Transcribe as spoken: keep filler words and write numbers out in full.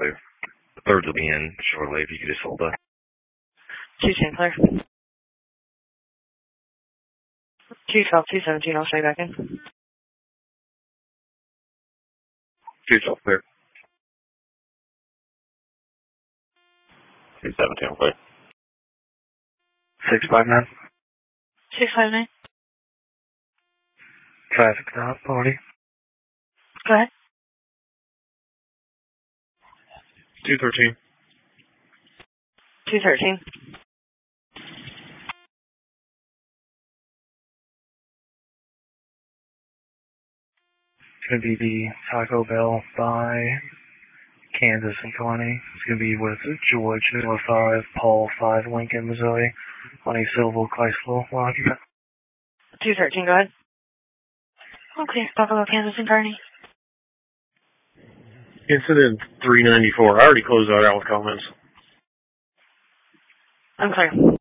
clear. The thirds will be in shortly if you could just hold up. two ten clear. two twelve, two seventeen, I'll stay back in. two twelve clear. two seventeen clear. six five nine. six five nine. Traffic stop, party. Go ahead. two thirteen. two thirteen. It's going to be the Taco Bell by Kansas and Kearney. It's going to be with George, Noah five, Paul five, Lincoln, Missouri, on a Silver Chrysler Roger. two thirteen, go ahead. Okay, Buffalo, Kansas and Kearney. Incident three ninety-four. I already closed that out with comments. I'm clear.